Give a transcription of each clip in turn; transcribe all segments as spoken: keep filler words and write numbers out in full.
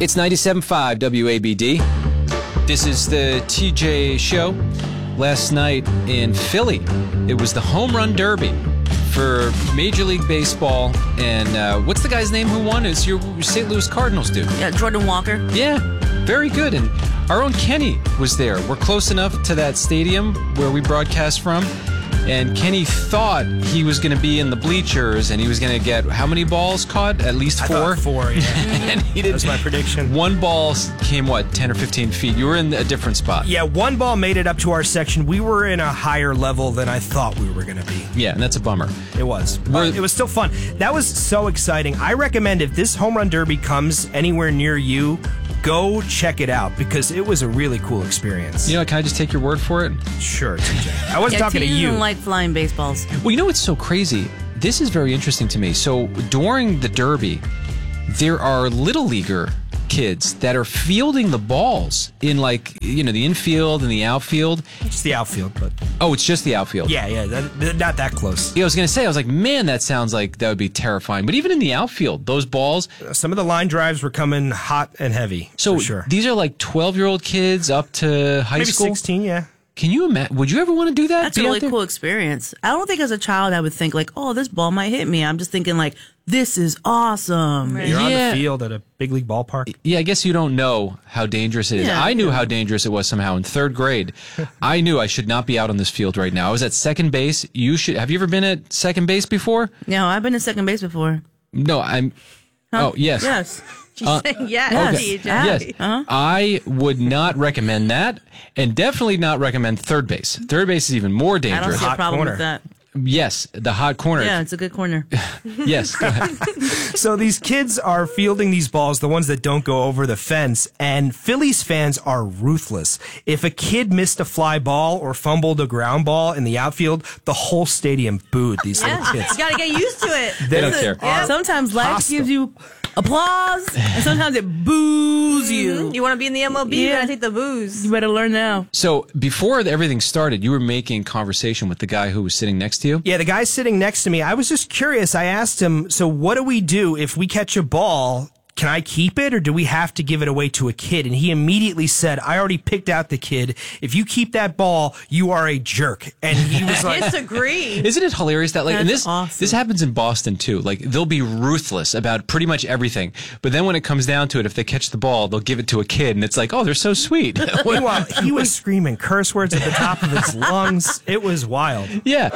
It's ninety-seven point five W A B D. This is the T J Show. Last night in Philly, it was the Home Run Derby for Major League Baseball. And uh, what's the guy's name who won? It's your Saint Louis Cardinals dude. Yeah, Jordan Walker. Yeah, very good. And our own Kenny was there. We're close enough to that stadium where we broadcast from. And Kenny thought he was going to be in the bleachers and he was going to get how many balls caught? At least four? I thought four, yeah. And he did. That's my prediction. One ball came, what, ten or fifteen feet? You were in a different spot. Yeah, one ball made it up to our section. We were in a higher level than I thought we were going to be. Yeah, and that's a bummer. It was. But it was still fun. That was so exciting. I recommend if this Home Run Derby comes anywhere near you, go check it out because it was a really cool experience. You know, can I just take your word for it? Sure, T J. I wasn't yeah, talking T J to you. doesn't like flying baseballs. Well, you know what's so crazy? This is very interesting to me. So during the Derby, there are little leaguer kids that are fielding the balls in, like, you know, the infield and the outfield. It's the outfield, but Oh, it's just the outfield. yeah, yeah, that, not that close. Yeah, I was going to say, I was like, man, that sounds like that would be terrifying. But even in the outfield, those balls. Some of the line drives were coming hot and heavy. So for sure. these are like twelve-year-old kids up to high Maybe school. sixteen, yeah. Can you imagine? Would you ever want to do that? That's Be a out really there? cool experience. I don't think as a child I would think like, oh, this ball might hit me. I'm just thinking like, this is awesome. You're Yeah. on the field at a big league ballpark. Yeah, I guess you don't know how dangerous it is. Yeah, I knew yeah. how dangerous it was somehow in third grade. I knew I should not be out on this field right now. I was at second base. You should. Have you ever been at second base before? No, I've been to second base before. No, I'm. Huh? Oh, yes. Yes. She's Uh, saying yes. yes. T J. Yes. Huh? I would not recommend that, and definitely not recommend third base. Third base is even more I don't dangerous. see a Hot problem corner. with that. Yes, the hot corner. Yeah, it's a good corner. Yes. Go ahead. So these kids are fielding these balls, the ones that don't go over the fence, and Phillies fans are ruthless. If a kid missed a fly ball or fumbled a ground ball in the outfield, the whole stadium booed these Yeah. little kids. You gotta get used to it. They don't care. Yeah. Sometimes life Hostile. gives you applause, and sometimes it boos you. You want to be in the M L B? You Yeah. gotta take the booze. You better learn now. So before everything started, you were making conversation with the guy who was sitting next to you. Yeah, the guy sitting next to me, I was just curious. I asked him, so what do we do if we catch a ball? Can I keep it or do we have to give it away to a kid? And he immediately said, I already picked out the kid. If you keep that ball, you are a jerk. And he was like, Disagree. Isn't it hilarious that like and That's this awesome. this happens in Boston too. Like they'll be ruthless about pretty much everything, but then when it comes down to it, if they catch the ball, they'll give it to a kid, and it's like, oh, they're so sweet. meanwhile, he was screaming curse words at the top of his lungs. It was wild. Yeah.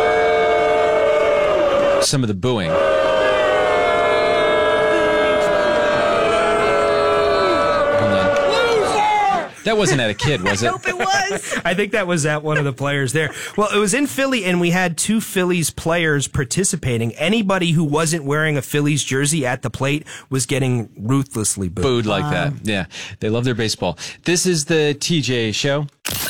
Some of the booing. Hold on. That wasn't at a kid, was it? Nope, it was. I think that was at one of the players there. Well, it was in Philly, and we had two Phillies players participating. Anybody who wasn't wearing a Phillies jersey at the plate was getting ruthlessly booed. Booed like that. Yeah. They love their baseball. This is the T J Show.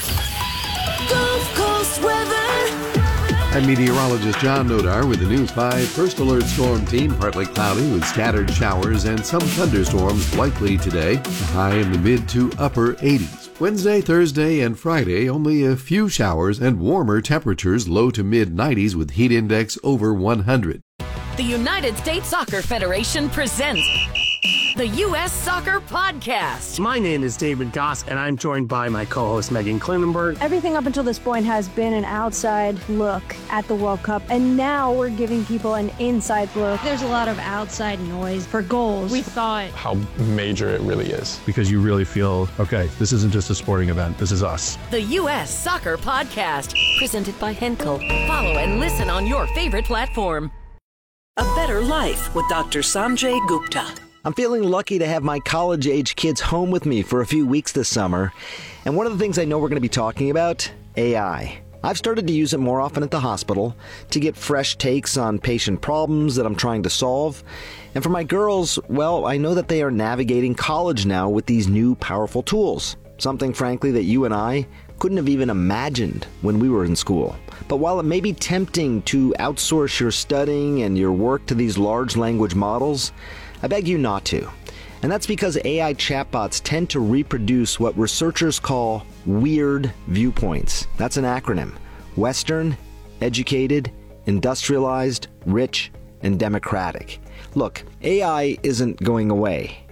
Gulf Coast weather. I'm meteorologist John Nodar with the News five First Alert Storm Team. Partly cloudy with scattered showers and some thunderstorms likely today. A high in the mid to upper eighties. Wednesday, Thursday, and Friday, only a few showers and warmer temperatures, low to mid nineties with heat index over one hundred. The United States Soccer Federation presents the U S Soccer Podcast. My name is David Goss, and I'm joined by my co-host Megan Klinenberg. Everything up until this point has been an outside look at the World Cup, and now we're giving people an inside look. There's a lot of outside noise for goals. We thought how major it really is. Because you really feel, okay, this isn't just a sporting event, this is us. The U S Soccer Podcast, presented by Henkel. Follow and listen on your favorite platform. A Better Life with Doctor Sanjay Gupta. I'm feeling lucky to have my college-age kids home with me for a few weeks this summer. And one of the things I know we're going to be talking about, A I. I've started to use it more often at the hospital to get fresh takes on patient problems that I'm trying to solve. And for my girls, well, I know that they are navigating college now with these new powerful tools. Something, frankly, that you and I couldn't have even imagined when we were in school. But while it may be tempting to outsource your studying and your work to these large language models, I beg you not to. And that's because A I chatbots tend to reproduce what researchers call weird viewpoints. That's an acronym. Western, educated, industrialized, rich, and democratic. Look, A I isn't going away.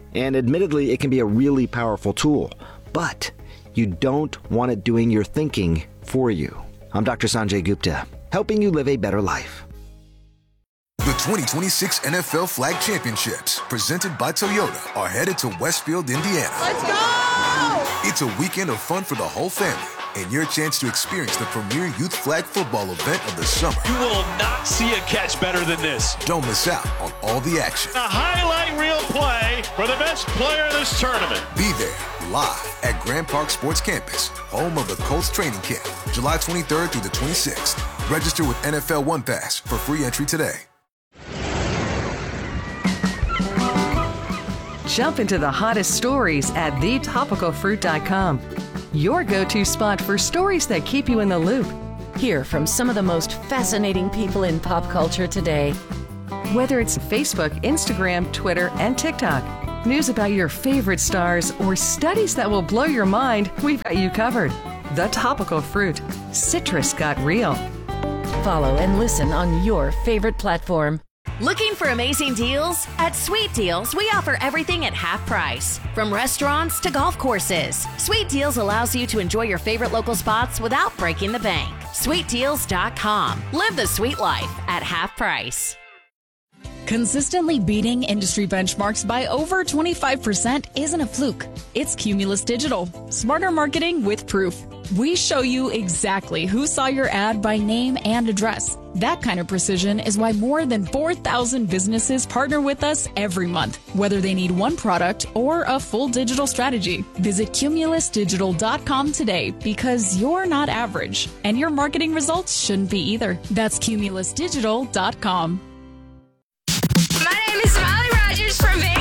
And admittedly, it can be a really powerful tool. But you don't want it doing your thinking for you. I'm Doctor Sanjay Gupta, helping you live a better life. The twenty twenty-six N F L Flag Championships, presented by Toyota, are headed to Westfield, Indiana. Let's go! It's a weekend of fun for the whole family and your chance to experience the premier youth flag football event of the summer. You will not see a catch better than this. Don't miss out on all the action. A highlight reel play for the best player in this tournament. Be there live at Grand Park Sports Campus, home of the Colts training camp, July twenty-third through the twenty-sixth. Register with N F L One Pass for free entry today. Jump into the hottest stories at the topical fruit dot com. Your go-to spot for stories that keep you in the loop. Hear from some of the most fascinating people in pop culture today. Whether it's Facebook, Instagram, Twitter, and TikTok, news about your favorite stars, or studies that will blow your mind, we've got you covered. The Topical Fruit. Citrus got real. Follow and listen on your favorite platform. Looking for amazing deals? At Sweet Deals, we offer everything at half price. From restaurants to golf courses, Sweet Deals allows you to enjoy your favorite local spots without breaking the bank. sweet deals dot com. Live the sweet life at half price. Consistently beating industry benchmarks by over twenty-five percent isn't a fluke. It's Cumulus Digital. Smarter marketing with proof. We show you exactly who saw your ad by name and address. That kind of precision is why more than four thousand businesses partner with us every month, whether they need one product or a full digital strategy. Visit Cumulus Digital dot com today because you're not average, and your marketing results shouldn't be either. That's Cumulus Digital dot com. My name is Molly Rogers from Vegas.